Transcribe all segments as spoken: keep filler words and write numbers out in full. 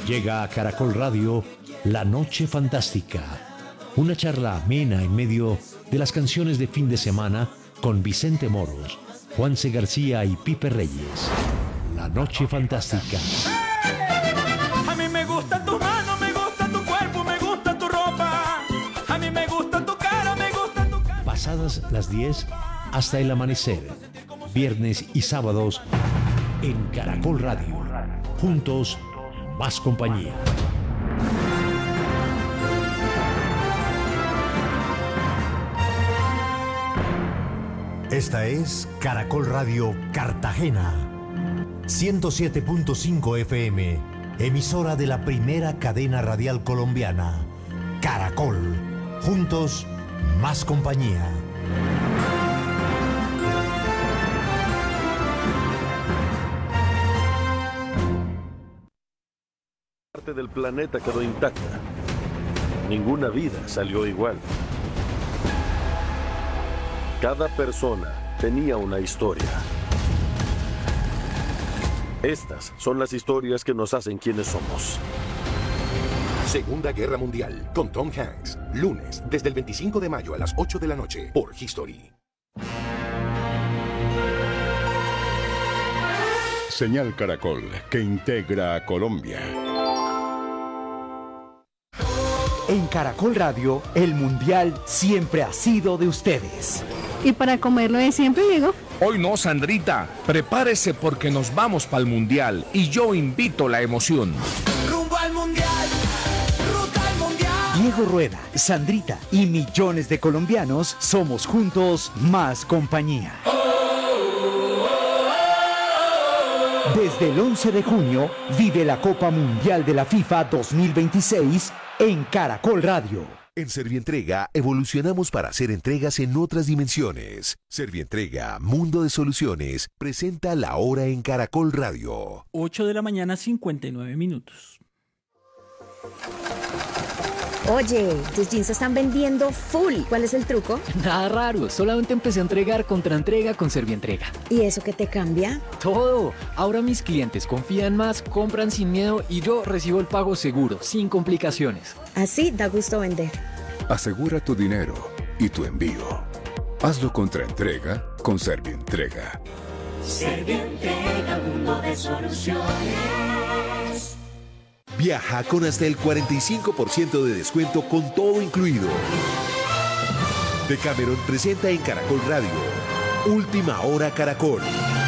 Llega a Caracol Radio La Noche Fantástica, una charla amena en medio de las canciones de fin de semana con Vicente Moros, Juanse García y Pipe Reyes. La Noche Fantástica. A mí me gusta tu mano, me gusta tu cuerpo, me gusta tu ropa. A mí me gusta tu cara, me gusta tu cara. Pasadas las diez hasta el amanecer, viernes y sábados en Caracol Radio. Juntos, más compañía. Esta es Caracol Radio Cartagena, ciento siete punto cinco F M, emisora de la primera cadena radial colombiana. Caracol, juntos, más compañía. Parte del planeta quedó intacta. Ninguna vida salió igual. Cada persona tenía una historia. Estas son las historias que nos hacen quienes somos. Segunda Guerra Mundial, con Tom Hanks. Lunes, desde el veinticinco de mayo a las ocho de la noche, por History. Señal Caracol, que integra a Colombia. En Caracol Radio, el Mundial siempre ha sido de ustedes. ¿Y para comerlo de siempre, Diego? Hoy no, Sandrita. Prepárese porque nos vamos para el Mundial y yo invito la emoción. Rumbo al Mundial, ruta al Mundial. Diego Rueda, Sandrita y millones de colombianos somos juntos más compañía. Desde el once de junio, vive la Copa Mundial de la FIFA dos mil veintiséis en Caracol Radio. En Servientrega evolucionamos para hacer entregas en otras dimensiones. Servientrega, Mundo de Soluciones, presenta La Hora en Caracol Radio. ocho de la mañana, cincuenta y nueve minutos. Oye, tus jeans se están vendiendo full. ¿Cuál es el truco? Nada raro, solamente empecé a entregar contra entrega con Servientrega. ¿Y eso qué te cambia? Todo. Ahora mis clientes confían más, compran sin miedo y yo recibo el pago seguro, sin complicaciones. Así da gusto vender. Asegura tu dinero y tu envío. Hazlo contra entrega con Servientrega. Servientrega, mundo de soluciones. Viaja con hasta el cuarenta y cinco por ciento de descuento con todo incluido. Decameron presenta en Caracol Radio Última Hora Caracol.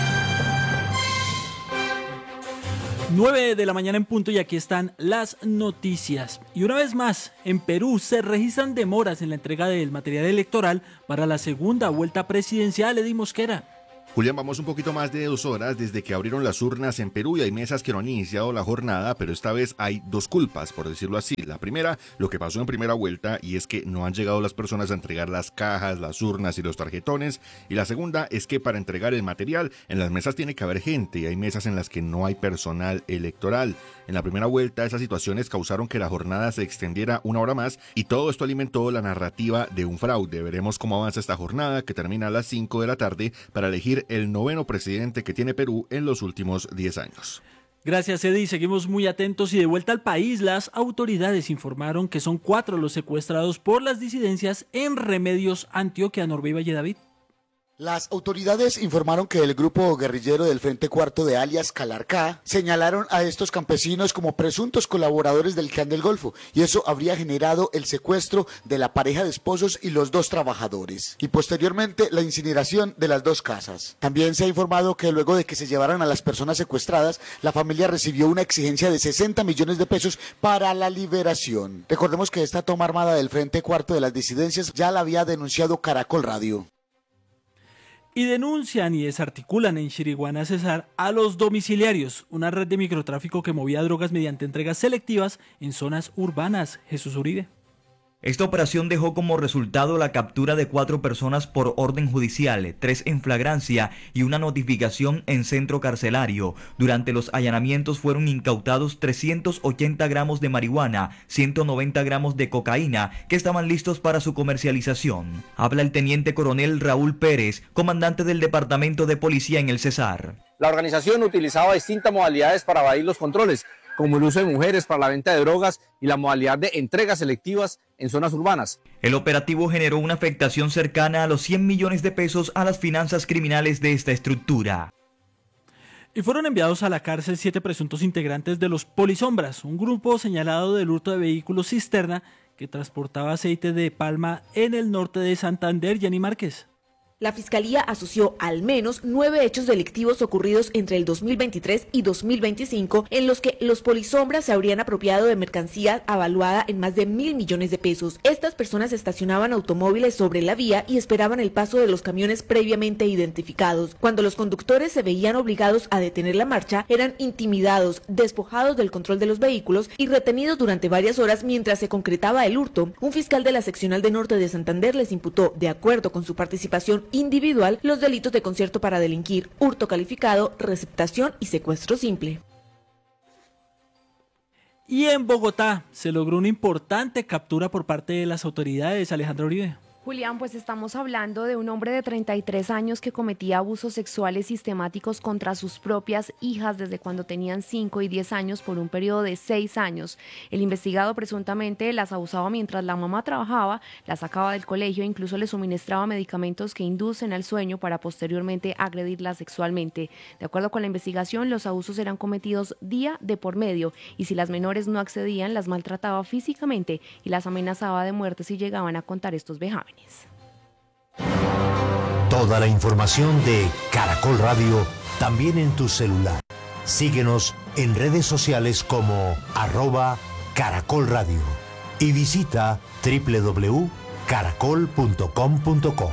nueve de la mañana en punto y aquí están las noticias. Y una vez más, en Perú se registran demoras en la entrega del material electoral para la segunda vuelta presidencial. Eddie Mosquera. Julián, vamos un poquito más de dos horas desde que abrieron las urnas en Perú y hay mesas que no han iniciado la jornada, pero esta vez hay dos culpas, por decirlo así. La primera, lo que pasó en primera vuelta, y es que no han llegado las personas a entregar las cajas, las urnas y los tarjetones. Y la segunda es que para entregar el material, en las mesas tiene que haber gente y hay mesas en las que no hay personal electoral. En la primera vuelta, esas situaciones causaron que la jornada se extendiera una hora más y todo esto alimentó la narrativa de un fraude. Veremos cómo avanza esta jornada, que termina a las cinco de la tarde, para elegir el noveno presidente que tiene Perú en los últimos diez años. Gracias, Eddie. Seguimos muy atentos y de vuelta al país, las autoridades informaron que son cuatro los secuestrados por las disidencias en Remedios, Antioquia. Norbe y Valle David. Las autoridades informaron que el grupo guerrillero del Frente Cuarto de alias Calarcá señalaron a estos campesinos como presuntos colaboradores del Clan del Golfo y eso habría generado el secuestro de la pareja de esposos y los dos trabajadores y posteriormente la incineración de las dos casas. También se ha informado que luego de que se llevaran a las personas secuestradas, la familia recibió una exigencia de sesenta millones de pesos para la liberación. Recordemos que esta toma armada del Frente Cuarto de las disidencias ya la había denunciado Caracol Radio. Y denuncian y desarticulan en Chiriguaná, Cesar, a los domiciliarios, una red de microtráfico que movía drogas mediante entregas selectivas en zonas urbanas. Jesús Uribe. Esta operación dejó como resultado la captura de cuatro personas por orden judicial, tres en flagrancia y una notificación en centro carcelario. Durante los allanamientos fueron incautados trescientos ochenta gramos de marihuana, ciento noventa gramos de cocaína, que estaban listos para su comercialización. Habla el teniente coronel Raúl Pérez, comandante del Departamento de Policía en el Cesar. La organización utilizaba distintas modalidades para evadir los controles, como el uso de mujeres para la venta de drogas y la modalidad de entregas selectivas en zonas urbanas. El operativo generó una afectación cercana a los cien millones de pesos a las finanzas criminales de esta estructura. Y fueron enviados a la cárcel siete presuntos integrantes de los Polisombras, un grupo señalado del hurto de vehículos cisterna que transportaba aceite de palma en el norte de Santander. Jenny Márquez. La Fiscalía asoció al menos nueve hechos delictivos ocurridos entre el dos mil veintitrés y dos mil veinticinco en los que los Polisombras se habrían apropiado de mercancía avaluada en más de mil millones de pesos. Estas personas estacionaban automóviles sobre la vía y esperaban el paso de los camiones previamente identificados. Cuando los conductores se veían obligados a detener la marcha, eran intimidados, despojados del control de los vehículos y retenidos durante varias horas mientras se concretaba el hurto. Un fiscal de la seccional de norte de Santander les imputó, de acuerdo con su participación individual, los delitos de concierto para delinquir, hurto calificado, receptación y secuestro simple. Y en Bogotá se logró una importante captura por parte de las autoridades. Alejandra Uribe. Julián, pues estamos hablando de un hombre de treinta y tres años que cometía abusos sexuales sistemáticos contra sus propias hijas desde cuando tenían cinco y diez años por un periodo de seis años. El investigado presuntamente las abusaba mientras la mamá trabajaba, las sacaba del colegio e incluso le suministraba medicamentos que inducen al sueño para posteriormente agredirla sexualmente. De acuerdo con la investigación, los abusos eran cometidos día de por medio y si las menores no accedían, las maltrataba físicamente y las amenazaba de muerte si llegaban a contar estos vejámenes. Toda la información de Caracol Radio también en tu celular. Síguenos en redes sociales como arroba Caracol Radio y visita doble u doble u doble u punto caracol punto com punto co.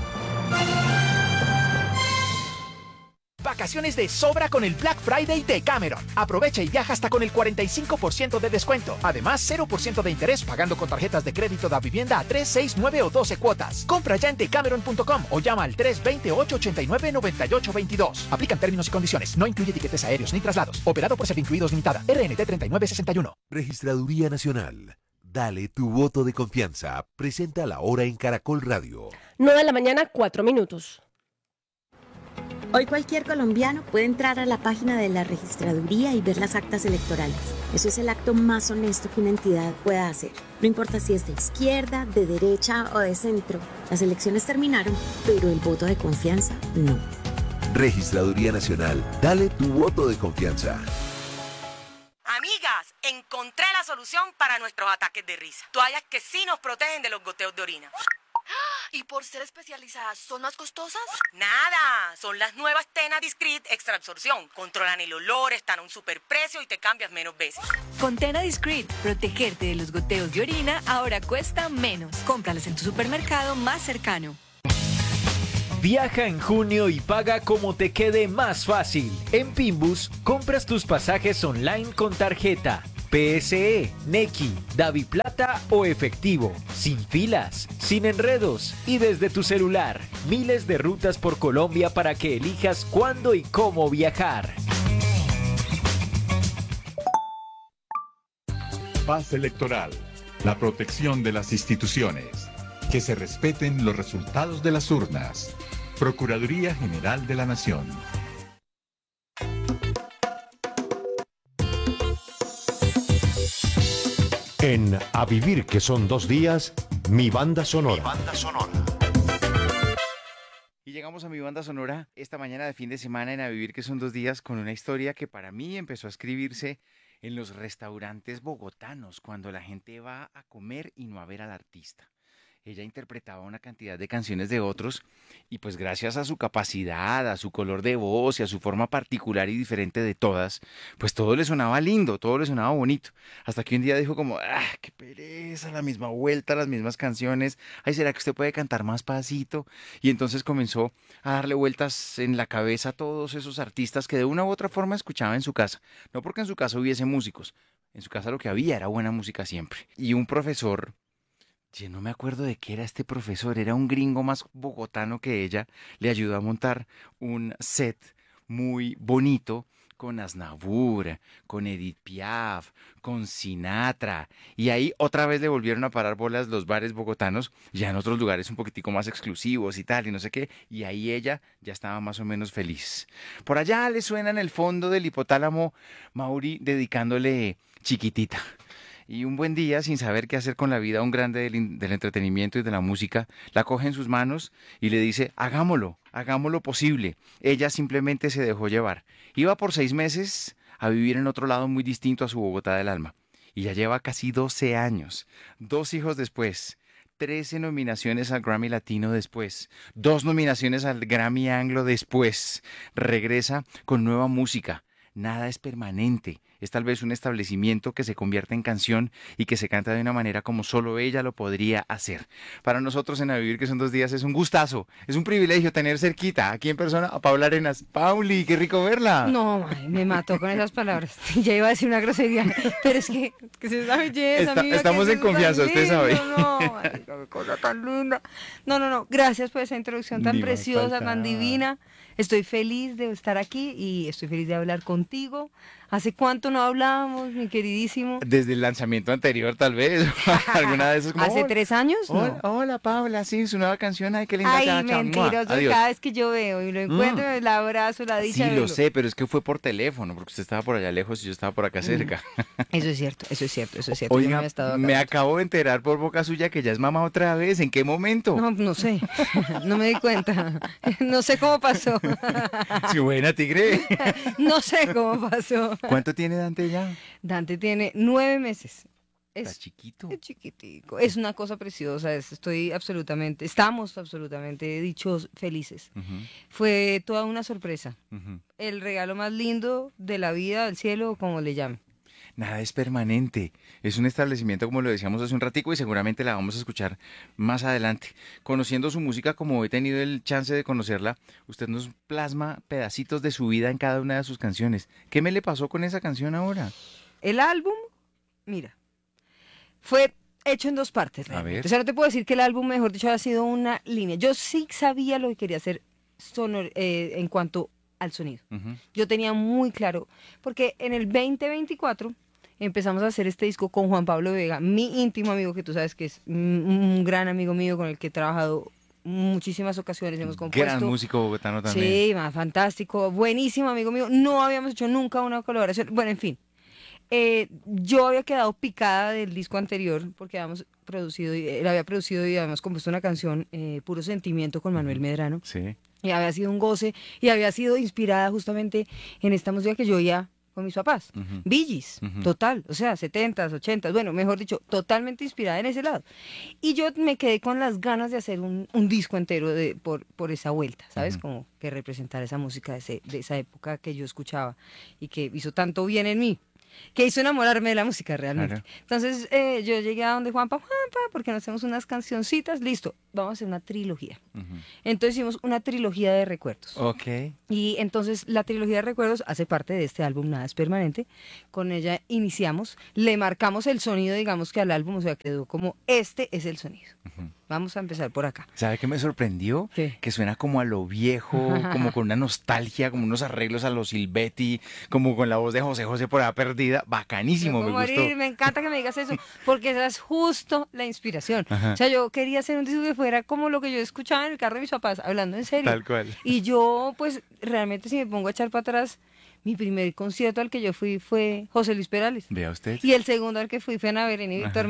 Vacaciones de sobra con el Black Friday de Cameron. Aprovecha y viaja hasta con el cuarenta y cinco por ciento de descuento. Además, cero por ciento de interés pagando con tarjetas de crédito de vivienda a tres, seis, nueve o doce cuotas. Compra ya en decameron punto com o llama al tres dos cero, ocho ocho nueve, nueve ocho dos dos. Aplican términos y condiciones. No incluye tiquetes aéreos ni traslados. Operado por Servincluidos Limitada. R N T treinta y nueve sesenta y uno. Registraduría Nacional. Dale tu voto de confianza. Presenta la hora en Caracol Radio. nueve de la mañana, cuatro minutos. Hoy cualquier colombiano puede entrar a la página de la registraduría y ver las actas electorales. Eso es el acto más honesto que una entidad pueda hacer. No importa si es de izquierda, de derecha o de centro. Las elecciones terminaron, pero el voto de confianza no. Registraduría Nacional. Dale tu voto de confianza. Amigas, encontré la solución para nuestros ataques de risa. Toallas que sí nos protegen de los goteos de orina. ¿Y por ser especializadas son más costosas? Nada, son las nuevas Tena Discreet Extra Absorción. Controlan el olor, están a un superprecio y te cambias menos veces. Con Tena Discreet, protegerte de los goteos de orina ahora cuesta menos. Cómpralas en tu supermercado más cercano. Viaja en junio y paga como te quede más fácil. En Pimbus, compras tus pasajes online con tarjeta, P S E, Nequi, Daviplata o efectivo, sin filas, sin enredos y desde tu celular. Miles de rutas por Colombia para que elijas cuándo y cómo viajar. Paz electoral, la protección de las instituciones, que se respeten los resultados de las urnas. Procuraduría General de la Nación. En A Vivir que son dos días, mi banda sonora. Mi banda sonora. Y llegamos a mi banda sonora esta mañana de fin de semana en A Vivir que son dos días con una historia que para mí empezó a escribirse en los restaurantes bogotanos cuando la gente va a comer y no a ver al artista. Ella interpretaba una cantidad de canciones de otros y pues gracias a su capacidad, a su color de voz y a su forma particular y diferente de todas, pues todo le sonaba lindo, todo le sonaba bonito. Hasta que un día dijo como, ¡ah, qué pereza! La misma vuelta, las mismas canciones. Ay, ¿será que usted puede cantar más pasito? Y entonces comenzó a darle vueltas en la cabeza a todos esos artistas que de una u otra forma escuchaba en su casa. No porque en su casa hubiese músicos, en su casa lo que había era buena música siempre. Y un profesor... Yo no me acuerdo de qué era este profesor, era un gringo más bogotano que ella, le ayudó a montar un set muy bonito con Aznavour, con Edith Piaf, con Sinatra. Y ahí otra vez le volvieron a parar bolas los bares bogotanos, ya en otros lugares un poquitico más exclusivos y tal, y no sé qué. Y ahí ella ya estaba más o menos feliz. Por allá le suena en el fondo del hipotálamo Mauri dedicándole Chiquitita. Y un buen día, sin saber qué hacer con la vida, un grande del, del entretenimiento y de la música la coge en sus manos y le dice, hagámoslo, hagámoslo posible. Ella simplemente se dejó llevar. Iba por seis meses a vivir en otro lado muy distinto a su Bogotá del alma. Y ya lleva casi doce años, dos hijos después, trece nominaciones al Grammy Latino después, dos nominaciones al Grammy Anglo después. Regresa con nueva música. Nada es permanente. Es tal vez un establecimiento que se convierte en canción y que se canta de una manera como solo ella lo podría hacer. Para nosotros en A Vivir, que son dos días, es un gustazo, es un privilegio tener cerquita, aquí en persona, a Paula Arenas. Pauli, qué rico verla. No, ay, me mató con esas palabras. Ya iba a decir una grosería, pero es que, que es una belleza. Está, amiga, estamos que en confianza, lindo, usted sabe. No, ay, qué cosa tan linda. No, no, no, gracias por esa introducción tan Ni más preciosa, faltaba. tan divina. Estoy feliz de estar aquí y estoy feliz de hablar contigo. ¿Hace cuánto no hablábamos, mi queridísimo? Desde el lanzamiento anterior, tal vez. Alguna de esas como, ¿Hace "Hola, tres años? Hola, No. hola, Paula, sí, su nueva canción, ay, qué linda. Ay, chao, chao, mua, mentiroso, adiós". cada vez que yo veo y lo encuentro, Mm. el abrazo, la dicha Sí, de lo verlo. sé, pero es que fue por teléfono, porque usted estaba por allá lejos y yo estaba por acá cerca. Eso es cierto, eso es cierto, eso es cierto. Yo no Oiga, había estado acá me mucho. acabo de enterar por boca suya que ya es mamá otra vez. ¿En qué momento? No, no sé, no me di cuenta, no sé cómo pasó, Sí, buena, tigre. no sé cómo pasó. ¿Cuánto tiene Dante ya? Dante tiene nueve meses. Está Es chiquito. es chiquitico, es una cosa preciosa, es- estoy absolutamente, estamos absolutamente dichos, felices. Ujú, Fue toda una sorpresa, ujú. el regalo más lindo de la vida, del cielo, como le llame. Nada es permanente. Es un establecimiento, como lo decíamos hace un ratico, y seguramente la vamos a escuchar más adelante. Conociendo su música, como he tenido el chance de conocerla, usted nos plasma pedacitos de su vida en cada una de sus canciones. ¿Qué me le pasó con esa canción ahora? El álbum, mira, fue hecho en dos partes. A realmente. ver. O sea, no te puedo decir que el álbum, mejor dicho, ha sido una línea. Yo sí sabía lo que quería hacer sonor, eh, en cuanto al sonido. Ujú. Yo tenía muy claro, porque en el veinte veinticuatro empezamos a hacer este disco con Juan Pablo Vega, mi íntimo amigo, que tú sabes que es un, un gran amigo mío con el que he trabajado muchísimas ocasiones, hemos compuesto. Gran músico bogotano también. Sí, más fantástico, buenísimo amigo mío. No habíamos hecho nunca una colaboración. Bueno, en fin. Eh, yo había quedado picada del disco anterior porque habíamos producido, y- él había producido y habíamos compuesto una canción, eh, Puro Sentimiento, con Manuel Medrano. Sí. Y había sido un goce y había sido inspirada justamente en esta música que yo oía con mis papás. Ujú. Bee Gees, Ujú. total, o sea, setentas, ochentas, bueno, mejor dicho, totalmente inspirada en ese lado. Y yo me quedé con las ganas de hacer un, un disco entero de, por, por esa vuelta, ¿sabes? Ujú. Como que representara esa música de, ese- de esa época que yo escuchaba y que hizo tanto bien en mí, que hizo enamorarme de la música realmente. Claro. Entonces eh, yo llegué a donde Juanpa, Juanpa, porque nos hacemos unas cancioncitas, listo, vamos a hacer una trilogía. Ujú. Entonces hicimos una trilogía de recuerdos. Ok. Y entonces la trilogía de recuerdos hace parte de este álbum Nada es Permanente. Con ella iniciamos, le marcamos el sonido, digamos que al álbum, o sea, quedó como este es el sonido. Ujú. Vamos a empezar por acá. ¿Sabe qué me sorprendió? ¿Qué? Que suena como a lo viejo, como con una nostalgia, como unos arreglos a los Silvetti, como con la voz de José José por allá perdida. Bacanísimo, me Puedo gustó. morir, me encanta que me digas eso, porque esa es justo la inspiración. Ajá. O sea, yo quería hacer un disco que fuera como lo que yo escuchaba en el carro de mis papás, hablando en serio. Tal cual. Y yo, pues, realmente si me pongo a echar para atrás, mi primer concierto al que yo fui fue José Luis Perales. Vea usted. Y el segundo al que fui fue Ana Belén y Víctor